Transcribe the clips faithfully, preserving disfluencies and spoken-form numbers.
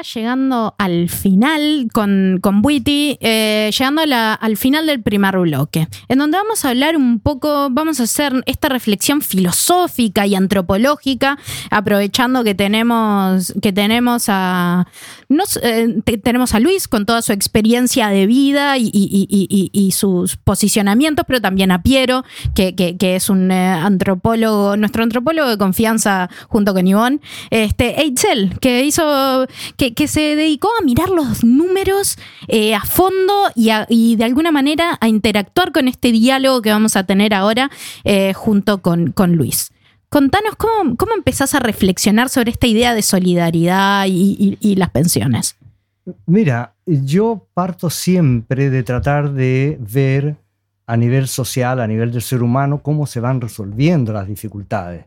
ya llegando al final con, con Bwiti, eh, llegando a la, al final del primer bloque, en donde vamos a hablar un poco, vamos a hacer esta reflexión filosófica y antropológica, aprovechando que tenemos, que tenemos a no, eh, te, tenemos a Luis con toda su experiencia de vida y, y, y, y, y sus posicionamientos, pero también a Piero, que, que, que es un eh, antropólogo, nuestro antropólogo de confianza junto con Ivonne, este, e Itzel, que hizo, que, que se dedicó a mirar los números eh, a fondo y, a, y de alguna manera a interactuar con este diálogo que vamos a tener ahora eh, junto con, con Luis. Contanos cómo, cómo empezás a reflexionar sobre esta idea de solidaridad y, y, y las pensiones. Mira, yo parto siempre de tratar de ver a nivel social, a nivel del ser humano, cómo se van resolviendo las dificultades,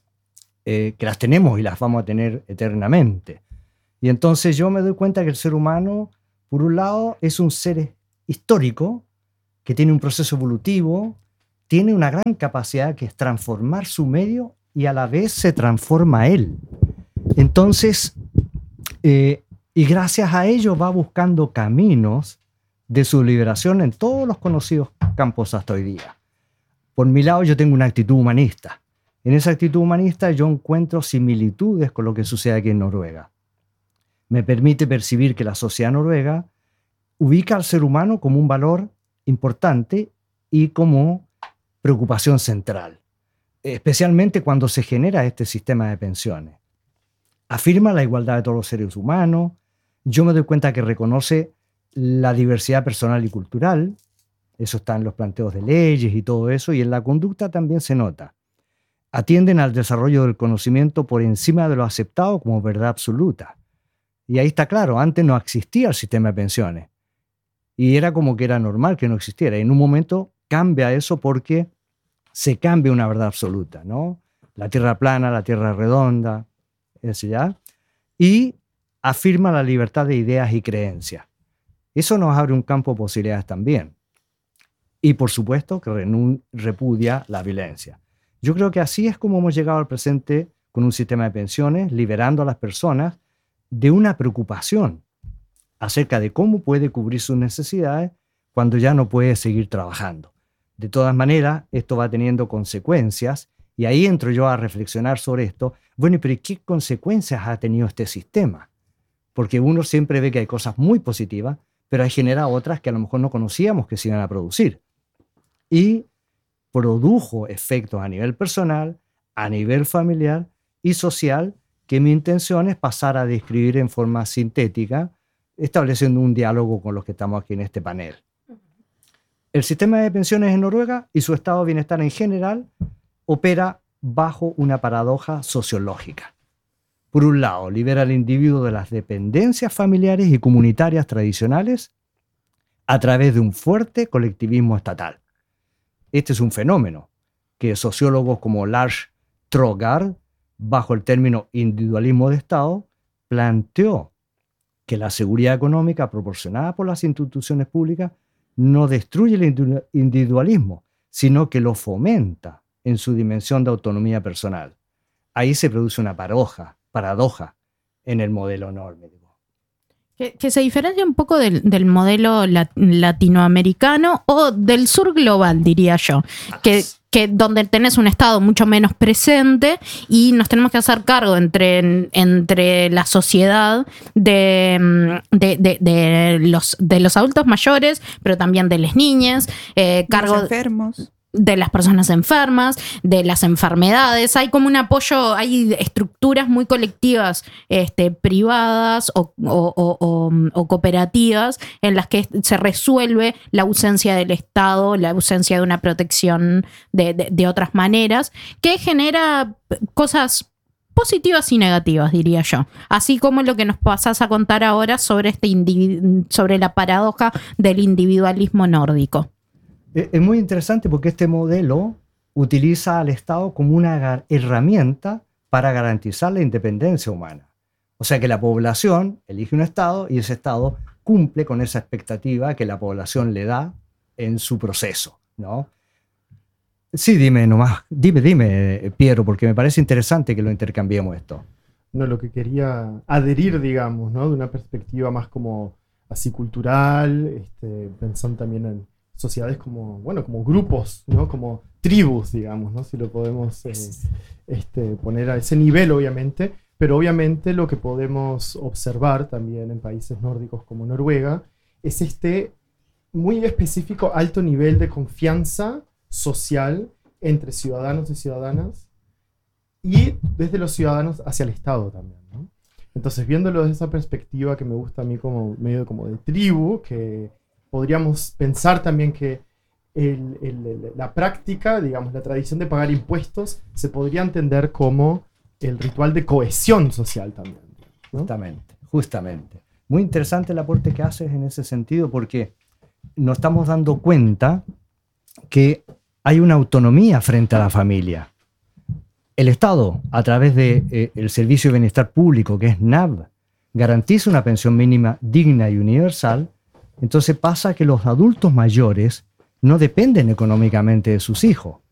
eh, que las tenemos y las vamos a tener eternamente. Y entonces yo me doy cuenta que el ser humano, por un lado, es un ser histórico, que tiene un proceso evolutivo, tiene una gran capacidad que es transformar su medio y a la vez se transforma él. Entonces, eh, y gracias a ello va buscando caminos de su liberación en todos los conocidos campos hasta hoy día. Por mi lado, yo tengo una actitud humanista. En esa actitud humanista yo encuentro similitudes con lo que sucede aquí en Noruega. Me permite percibir que la sociedad noruega ubica al ser humano como un valor importante y como preocupación central, especialmente cuando se genera este sistema de pensiones. Afirma la igualdad de todos los seres humanos. Yo me doy cuenta que reconoce la diversidad personal y cultural. Eso está en los planteos de leyes y todo eso, y en la conducta también se nota. Atienden al desarrollo del conocimiento por encima de lo aceptado como verdad absoluta. Y ahí está claro, antes no existía el sistema de pensiones. Y era como que era normal que no existiera. Y en un momento cambia eso porque se cambia una verdad absoluta, ¿no? La tierra plana, la tierra redonda, eso ya. Y afirma la libertad de ideas y creencias. Eso nos abre un campo de posibilidades también. Y por supuesto que repudia la violencia. Yo creo que así es como hemos llegado al presente con un sistema de pensiones, liberando a las personas de una preocupación acerca de cómo puede cubrir sus necesidades cuando ya no puede seguir trabajando. De todas maneras, esto va teniendo consecuencias, y ahí entro yo a reflexionar sobre esto. Bueno, pero ¿qué consecuencias ha tenido este sistema? Porque uno siempre ve que hay cosas muy positivas, pero hay genera otras que a lo mejor no conocíamos que se iban a producir. Y produjo efectos a nivel personal, a nivel familiar y social, que mi intención es pasar a describir en forma sintética, estableciendo un diálogo con los que estamos aquí en este panel. El sistema de pensiones en Noruega y su estado de bienestar en general opera bajo una paradoja sociológica. Por un lado, libera al individuo de las dependencias familiares y comunitarias tradicionales a través de un fuerte colectivismo estatal. Este es un fenómeno que sociólogos como Lars Trogard, bajo el término individualismo de Estado, planteó que la seguridad económica proporcionada por las instituciones públicas no destruye el individualismo, sino que lo fomenta en su dimensión de autonomía personal. Ahí se produce una paradoja, paradoja en el modelo nórdico. Que, que se diferencia un poco del, del modelo lat, latinoamericano o del sur global, diría yo, que, que donde tenés un Estado mucho menos presente y nos tenemos que hacer cargo entre, entre la sociedad de, de, de, de, los, de los adultos mayores, pero también de las niñas, eh, cargo los enfermos. De las personas enfermas, de las enfermedades. Hay como un apoyo, hay estructuras muy colectivas, este, privadas o, o, o, o, o cooperativas en las que se resuelve la ausencia del Estado, la ausencia de una protección de, de, de otras maneras, que genera cosas positivas y negativas, diría yo. Así como lo que nos pasás a contar ahora sobre, este individu- sobre la paradoja del individualismo nórdico. Es muy interesante porque este modelo utiliza al Estado como una herramienta para garantizar la independencia humana. O sea que la población elige un Estado y ese Estado cumple con esa expectativa que la población le da en su proceso, ¿no? Sí, dime nomás, dime, dime, Piero, porque me parece interesante que lo intercambiemos esto. no, lo que quería adherir, digamos, ¿no? De una perspectiva más como así cultural, este, pensando también en sociedades como, bueno, como grupos, ¿no? Como tribus, digamos, ¿no? Si lo podemos eh, este, poner a ese nivel, obviamente, pero obviamente lo que podemos observar también en países nórdicos como Noruega es este muy específico alto nivel de confianza social entre ciudadanos y ciudadanas y desde los ciudadanos hacia el Estado también, ¿no? Entonces, viéndolo desde esa perspectiva que me gusta a mí como medio como de tribu, que podríamos pensar también que el, el, el, la práctica, digamos, la tradición de pagar impuestos se podría entender como el ritual de cohesión social también, ¿no? Justamente, justamente. Muy interesante el aporte que haces en ese sentido, porque nos estamos dando cuenta que hay una autonomía frente a la familia. El Estado, a través del de, eh, Servicio de Bienestar Público, que es N A B, garantiza una pensión mínima digna y universal. Entonces pasa que los adultos mayores no dependen económicamente de sus hijos.